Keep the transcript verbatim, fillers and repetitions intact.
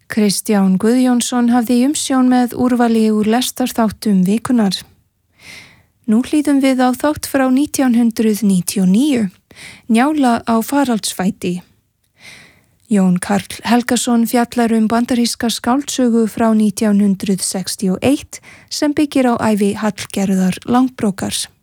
Kristján Guðjónsson hafði umsjón með úrvali úr lestarþáttum vikunar. Nú hlýðum við á þátt frá nítján hundruð níutíu og níu, Njála á faraldsfæti. Jón Karl Helgason fjallar um bandaríska skáldsögu frá nítján hundruð sextíu og eitt sem byggir á ævi Hallgerðar Langbrókars.